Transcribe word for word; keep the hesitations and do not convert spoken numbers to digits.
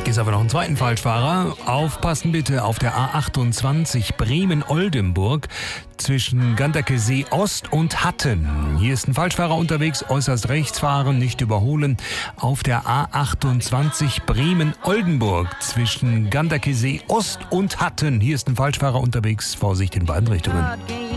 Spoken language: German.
Ist aber noch ein zweiten Falschfahrer. Aufpassen bitte auf der A achtundzwanzig Bremen-Oldenburg zwischen Ganderkesee Ost und Hatten. Hier ist ein Falschfahrer unterwegs, äußerst rechts fahren, nicht überholen. Auf der A achtundzwanzig Bremen-Oldenburg zwischen Ganderkesee Ost und Hatten. Hier ist ein Falschfahrer unterwegs, Vorsicht in beiden Richtungen.